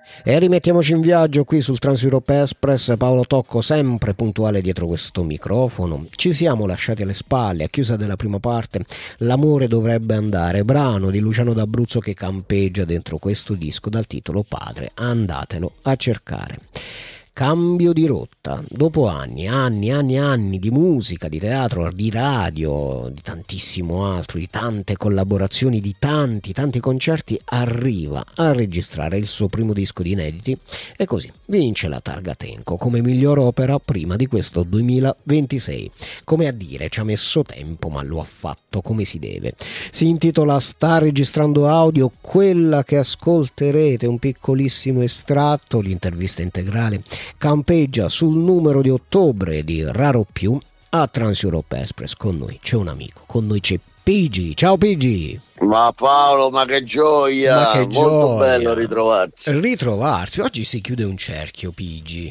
E rimettiamoci in viaggio qui sul Trans-Europe Express. Paolo Tocco sempre puntuale dietro questo microfono. Ci siamo lasciati alle spalle, a chiusa della prima parte, L'amore dovrebbe andare, brano di Luciano D'Abruzzo che campeggia dentro questo disco dal titolo Padre, andatelo a cercare. Cambio di rotta, dopo anni di musica, di teatro, di radio, di tantissimo altro, di tante collaborazioni, di tanti concerti, arriva a registrare il suo primo disco di inediti e così vince la Targa Tenco come miglior opera prima di questo 2026. Come a dire, ci ha messo tempo ma lo ha fatto come si deve. Si intitola Sta registrando audio, quella che ascolterete, un piccolissimo estratto, l'intervista integrale campeggia sul numero di ottobre di Raro Più a Trans-Europe Express. Con noi c'è un amico, con noi c'è Pigi. Ciao Pigi. Ma Paolo, ma che gioia, molto bello ritrovarsi. Oggi si chiude un cerchio, Pigi.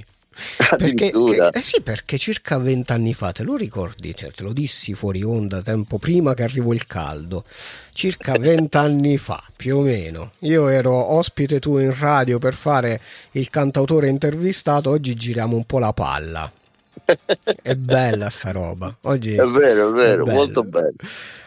Perché circa 20 anni fa, te lo ricordi? Cioè, te lo dissi fuori onda tempo prima che arrivò il caldo, circa 20 anni fa più o meno io ero ospite tu in radio per fare il cantautore intervistato. Oggi giriamo un po' la palla. È bella sta roba oggi, è vero, molto bello.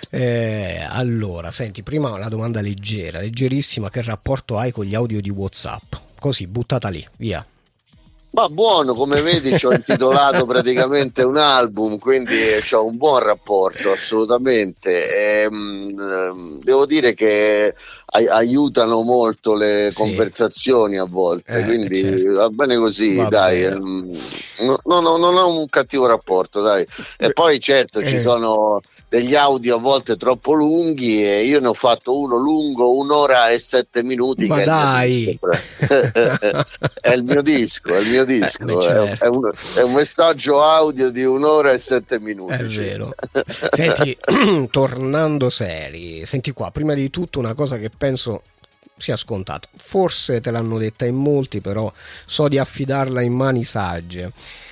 Allora senti, prima la domanda leggerissima: che rapporto hai con gli audio di WhatsApp? Così buttata lì, via. Ma buono, come vedi ci ho intitolato praticamente un album, quindi ho un buon rapporto assolutamente. Devo dire che aiutano molto le conversazioni a volte, quindi certo. Va bene così, dai. Non ho un cattivo rapporto, dai. E poi certo ci sono degli audio a volte troppo lunghi e io ne ho fatto uno lungo 1 ora e 7 minuti. Ma che dai, è il mio disco, certo. È un messaggio audio di 1 ora e 7 minuti. È vero. Senti, tornando seri, senti qua, prima di tutto una cosa che penso sia scontata, forse te l'hanno detta in molti, però so di affidarla in mani sagge.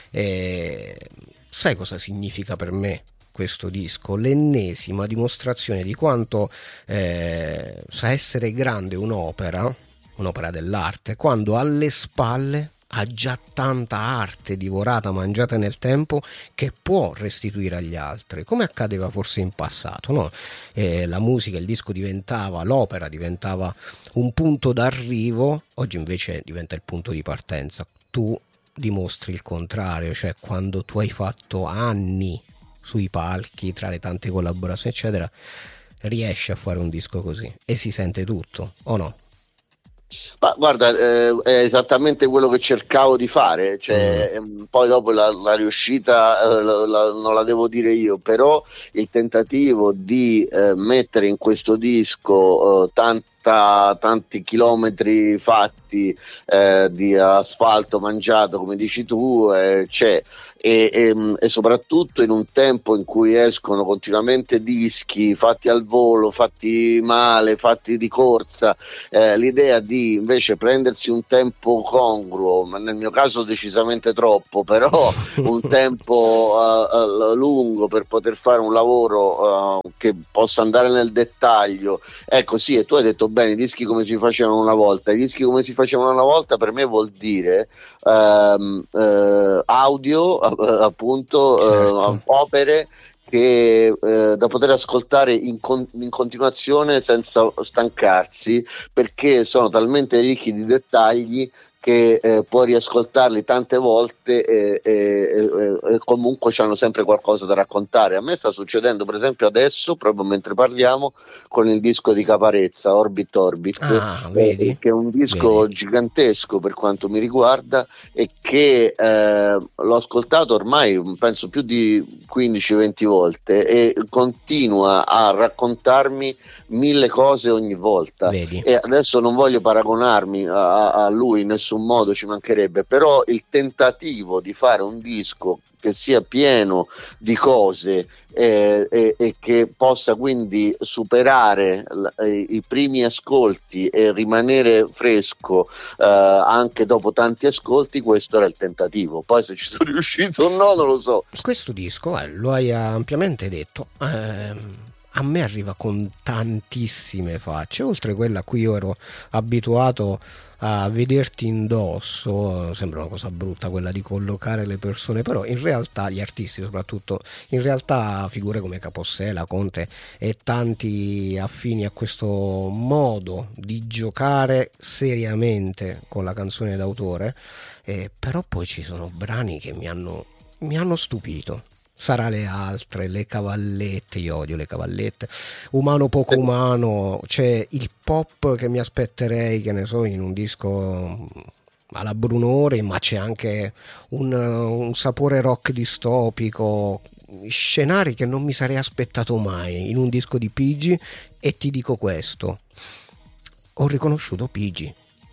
Sai cosa significa per me questo disco? L'ennesima dimostrazione di quanto sa essere grande un'opera dell'arte quando alle spalle ha già tanta arte divorata, mangiata nel tempo, che può restituire agli altri, come accadeva forse in passato, no? La musica, il disco l'opera diventava un punto d'arrivo, oggi invece diventa il punto di partenza. Tu dimostri il contrario, cioè quando tu hai fatto anni sui palchi, tra le tante collaborazioni eccetera, riesci a fare un disco così e si sente tutto, o no? Ma guarda, è esattamente quello che cercavo di fare, cioè, poi dopo la riuscita non la devo dire io, però il tentativo di mettere in questo disco tanti chilometri fatti di asfalto mangiato, come dici tu, c'è, e soprattutto in un tempo in cui escono continuamente dischi fatti al volo, fatti male, fatti di corsa, l'idea di invece prendersi un tempo congruo, ma nel mio caso decisamente troppo, però un tempo lungo per poter fare un lavoro che possa andare nel dettaglio. Ecco, sì, e tu hai detto bene, i dischi come si facevano una volta. I dischi come si facevano una volta per me vuol dire audio, appunto, certo. Opere che da poter ascoltare in continuazione senza stancarsi, perché sono talmente ricchi di dettagli che puoi riascoltarli tante volte e comunque c'hanno sempre qualcosa da raccontare. A me sta succedendo per esempio adesso, proprio mentre parliamo, con il disco di Caparezza, Orbit, che è un disco gigantesco per quanto mi riguarda e che l'ho ascoltato ormai penso più di 15-20 volte e continua a raccontarmi 1000 cose ogni volta. E adesso non voglio paragonarmi a lui in nessun modo, ci mancherebbe, però il tentativo di fare un disco che sia pieno di cose e che possa quindi superare i primi ascolti e rimanere fresco anche dopo tanti ascolti, questo era il tentativo. Poi se ci sono riuscito o no non lo so. Questo disco, lo hai ampiamente detto, a me arriva con tantissime facce, oltre quella a cui io ero abituato a vederti indosso. Sembra una cosa brutta quella di collocare le persone, però in realtà gli artisti soprattutto, in realtà figure come Capossela, Conte e tanti affini a questo modo di giocare seriamente con la canzone d'autore, però poi ci sono brani che mi hanno stupito. Sarà le altre, le cavallette, io odio le cavallette, umano poco umano, c'è il pop che mi aspetterei, che ne so, in un disco alla Brunori, ma c'è anche un sapore rock distopico, scenari che non mi sarei aspettato mai in un disco di Pigi. E ti dico questo, ho riconosciuto Pigi.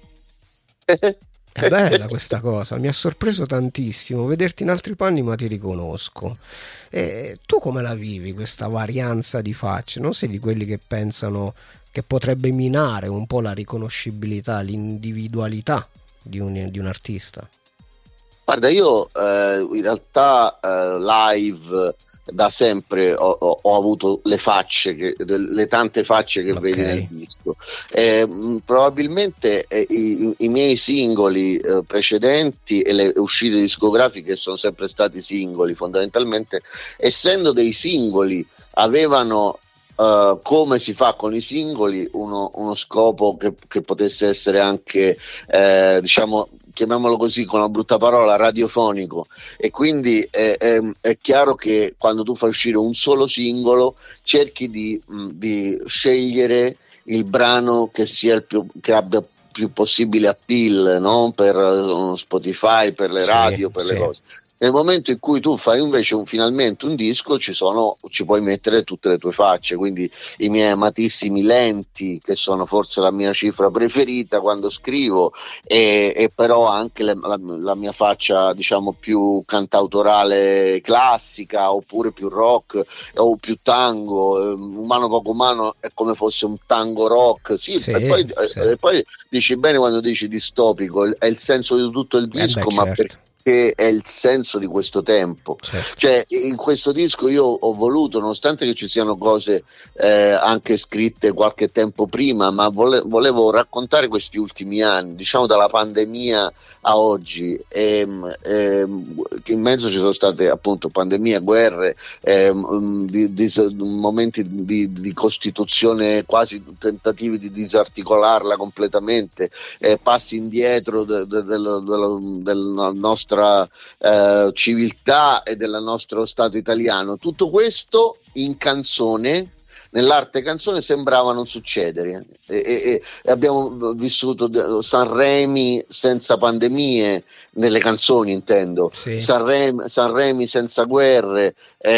È bella questa cosa, mi ha sorpreso tantissimo vederti in altri panni, ma ti riconosco. E tu come la vivi questa varianza di facce? Non sei di quelli che pensano che potrebbe minare un po' la riconoscibilità, l'individualità di un artista? Guarda, io in realtà live da sempre ho avuto le facce, le tante facce che vedi nel disco. Probabilmente i miei singoli precedenti e le uscite discografiche sono sempre stati singoli, fondamentalmente, essendo dei singoli, avevano come si fa con i singoli uno scopo che potesse essere anche diciamo, chiamiamolo così con una brutta parola, radiofonico, e quindi è chiaro che quando tu fai uscire un solo singolo cerchi di scegliere il brano che sia che abbia più possibile appeal, no? Per Spotify, per le radio, per le cose. Nel momento in cui tu fai invece finalmente un disco, ci puoi mettere tutte le tue facce, quindi i miei amatissimi lenti, che sono forse la mia cifra preferita quando scrivo, e però anche la mia faccia, diciamo, più cantautorale classica, oppure più rock o più tango. Umano poco umano è come fosse un tango rock, e poi dici bene quando dici distopico, è il senso di tutto il disco, ma perché è il senso di questo tempo. Cioè, in questo disco io ho voluto, nonostante che ci siano cose anche scritte qualche tempo prima, ma volevo raccontare questi ultimi anni, diciamo dalla pandemia a oggi, che in mezzo ci sono state appunto pandemia, guerre, momenti di costituzione, quasi tentativi di disarticolarla completamente, passi indietro della nostra civiltà e del nostro Stato italiano. Tutto questo in canzone, nell'arte canzone, sembrava non succedere, e abbiamo vissuto Sanremi senza pandemie, nelle canzoni intendo, Sanremi senza guerre,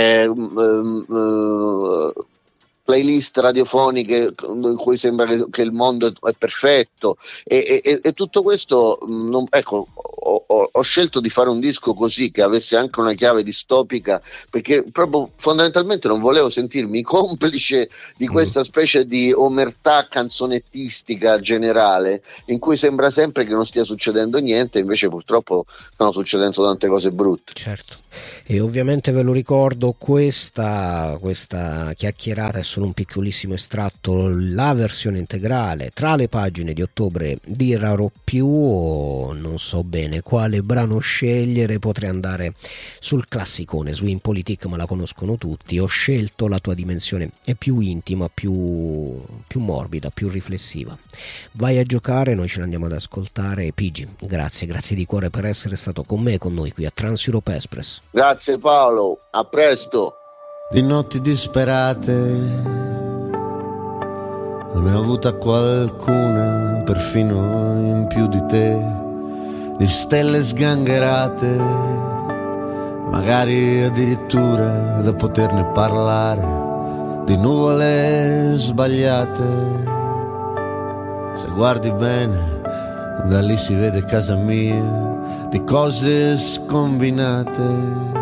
playlist radiofoniche in cui sembra che il mondo è perfetto, e tutto questo ecco, ho scelto di fare un disco così, che avesse anche una chiave distopica, perché proprio fondamentalmente non volevo sentirmi complice di questa specie di omertà canzonettistica generale, in cui sembra sempre che non stia succedendo niente, invece purtroppo stanno succedendo tante cose brutte. Certo, e ovviamente ve lo ricordo, questa chiacchierata è solo un piccolissimo estratto, la versione integrale tra le pagine di ottobre di Raro Più. Non so bene quale brano scegliere, potrei andare sul classicone Swing Politic, ma la conoscono tutti. Ho scelto La tua dimensione, è più intima, più morbida, più riflessiva. Vai a giocare, noi ce l'andiamo ad ascoltare. Pigi, grazie di cuore per essere stato con me e con noi qui a Trans Europe Express. Grazie Paolo, a presto. Di notti disperate ne ho avuta qualcuna, perfino in più di te, di stelle sgangherate, magari addirittura da poterne parlare, di nuvole sbagliate. Se guardi bene, da lì si vede casa mia, di cose scombinate.